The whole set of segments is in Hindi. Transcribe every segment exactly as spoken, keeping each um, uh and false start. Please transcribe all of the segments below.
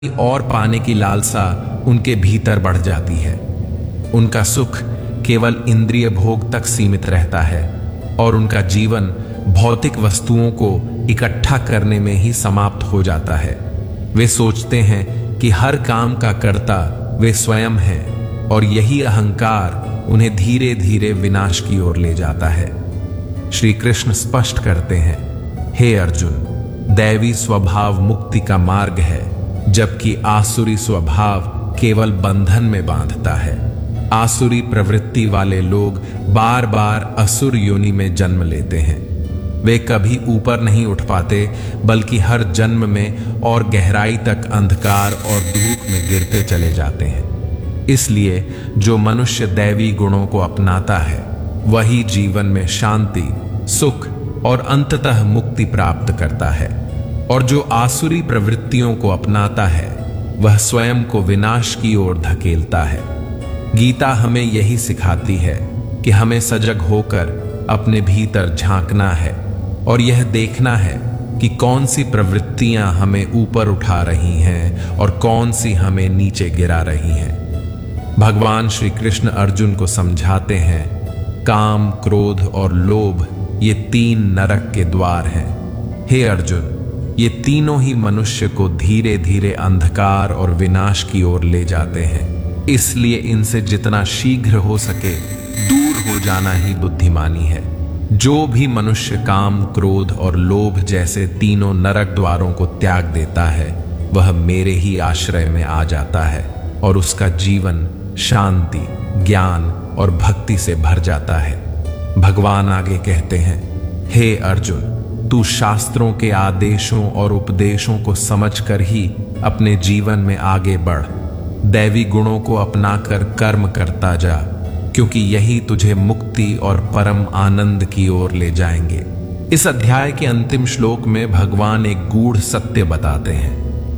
और पाने की लालसा उनके भीतर बढ़ जाती है। उनका सुख केवल इंद्रिय भोग तक सीमित रहता है और उनका जीवन भौतिक वस्तुओं को इकट्ठा करने में ही समाप्त हो जाता है। वे सोचते हैं कि हर काम का कर्ता वे स्वयं हैं और यही अहंकार उन्हें धीरे धीरे विनाश की ओर ले जाता है। श्री कृष्ण स्पष्ट करते हैं, हे अर्जुन, दैवी स्वभाव मुक्ति का मार्ग है, जबकि आसुरी स्वभाव केवल बंधन में बांधता है। आसुरी प्रवृत्ति वाले लोग बार बार असुर योनि में जन्म लेते हैं। वे कभी ऊपर नहीं उठ पाते, बल्कि हर जन्म में और गहराई तक अंधकार और दुख में गिरते चले जाते हैं। इसलिए जो मनुष्य दैवी गुणों को अपनाता है वही जीवन में शांति, सुख और अंततः मुक्ति प्राप्त करता है, और जो आसुरी प्रवृत्तियों को अपनाता है वह स्वयं को विनाश की ओर धकेलता है। गीता हमें यही सिखाती है कि हमें सजग होकर अपने भीतर झांकना है और यह देखना है कि कौन सी प्रवृत्तियां हमें ऊपर उठा रही हैं और कौन सी हमें नीचे गिरा रही हैं। भगवान श्री कृष्ण अर्जुन को समझाते हैं, काम, क्रोध और लोभ ये तीन नरक के द्वार हैं। हे अर्जुन, ये तीनों ही मनुष्य को धीरे धीरे अंधकार और विनाश की ओर ले जाते हैं। इसलिए इनसे जितना शीघ्र हो सके दूर हो जाना ही बुद्धिमानी है। जो भी मनुष्य काम, क्रोध और लोभ जैसे तीनों नरक द्वारों को त्याग देता है वह मेरे ही आश्रय में आ जाता है और उसका जीवन शांति, ज्ञान और भक्ति से भर जाता है। भगवान आगे कहते हैं, हे अर्जुन, तू शास्त्रों के आदेशों और उपदेशों को समझकर ही अपने जीवन में आगे बढ़। दैवी गुणों को अपनाकर कर्म करता जा, क्योंकि यही तुझे मुक्ति और परम आनंद की ओर ले जाएंगे। इस अध्याय के अंतिम श्लोक में भगवान एक गूढ़ सत्य बताते हैं,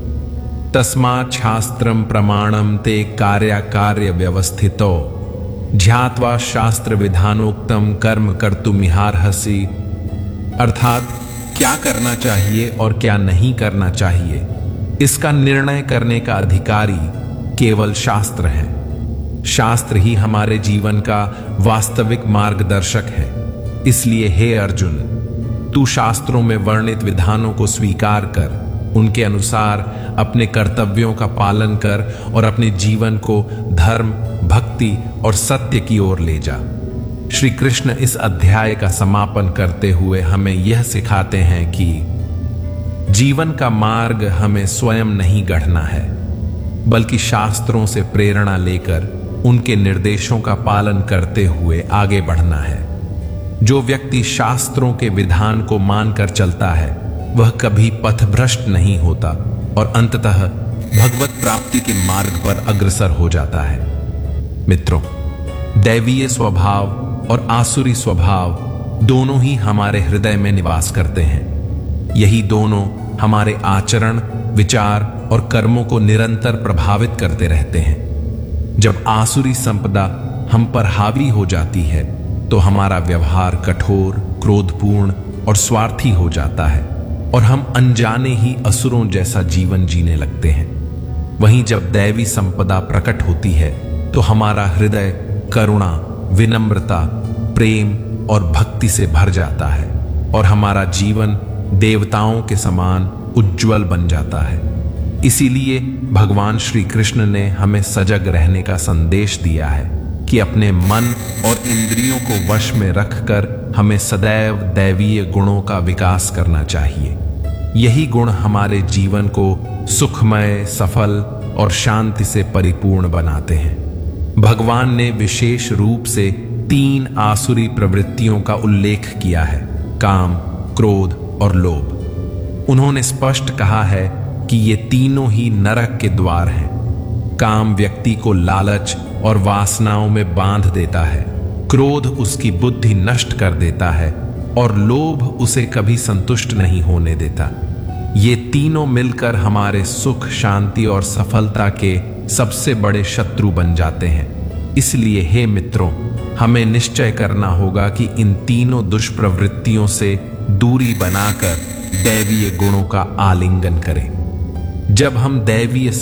तस्मात् शास्त्रम प्रमाणम ते कार्य कार्य व्यवस्थितो ध्यात्वा शास्त्र विधानोक्तम कर्म कर्तुमिहार्हसि। अर्थात क्या करना चाहिए और क्या नहीं करना चाहिए, इसका निर्णय करने का अधिकारी केवल शास्त्र है। शास्त्र ही हमारे जीवन का वास्तविक मार्गदर्शक है। इसलिए हे अर्जुन, तू शास्त्रों में वर्णित विधानों को स्वीकार कर, उनके अनुसार अपने कर्तव्यों का पालन कर और अपने जीवन को धर्म, भक्ति और सत्य की ओर ले जा। श्री कृष्ण इस अध्याय का समापन करते हुए हमें यह सिखाते हैं कि जीवन का मार्ग हमें स्वयं नहीं गढ़ना है, बल्कि शास्त्रों से प्रेरणा लेकर उनके निर्देशों का पालन करते हुए आगे बढ़ना है। जो व्यक्ति शास्त्रों के विधान को मानकर चलता है वह कभी पथभ्रष्ट नहीं होता और अंततः भगवत प्राप्ति के मार्ग पर अग्रसर हो जाता है। मित्रों, दैवीय स्वभाव और आसुरी स्वभाव दोनों ही हमारे हृदय में निवास करते हैं। यही दोनों हमारे आचरण, विचार और कर्मों को निरंतर प्रभावित करते रहते हैं। जब आसुरी संपदा हम पर हावी हो जाती है तो हमारा व्यवहार कठोर, क्रोधपूर्ण और स्वार्थी हो जाता है और हम अनजाने ही असुरों जैसा जीवन जीने लगते हैं। वहीं जब दैवी संपदा प्रकट होती है तो हमारा हृदय करुणा, विनम्रता, प्रेम और भक्ति से भर जाता है और हमारा जीवन देवताओं के समान उज्जवल बन जाता है। इसीलिए भगवान श्री कृष्ण ने हमें सजग रहने का संदेश दिया है कि अपने मन और इंद्रियों को वश में रखकर हमें सदैव दैवीय गुणों का विकास करना चाहिए। यही गुण हमारे जीवन को सुखमय, सफल और शांति से परिपूर्ण बनाते हैं। भगवान ने विशेष रूप से तीन आसुरी प्रवृत्तियों का उल्लेख किया है, काम, क्रोध और लोभ। उन्होंने स्पष्ट कहा है कि ये तीनों ही नरक के द्वार हैं। काम व्यक्ति को लालच और वासनाओं में बांध देता है, क्रोध उसकी बुद्धि नष्ट कर देता है और लोभ उसे कभी संतुष्ट नहीं होने देता। ये तीनों मिलकर हमारे सुख, शांति और सफलता के सबसे बड़े शत्रु बन जाते हैं। इसलिए हे मित्रों, हमें निश्चय करना होगा कि इन तीनों दुष्प्रवृत्तियों से दूरी बनाकर दैवीय गुणों का आलिंगन करें। जब हम दैवीय